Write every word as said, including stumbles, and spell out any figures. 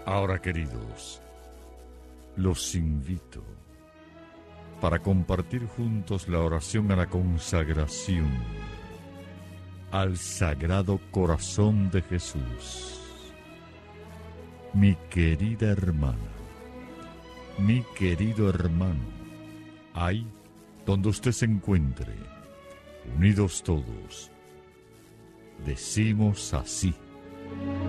Ahora, queridos, los invito para compartir juntos la oración a la consagración al Sagrado Corazón de Jesús. Mi querida hermana, mi querido hermano, ahí donde usted se encuentre, unidos todos, decimos así: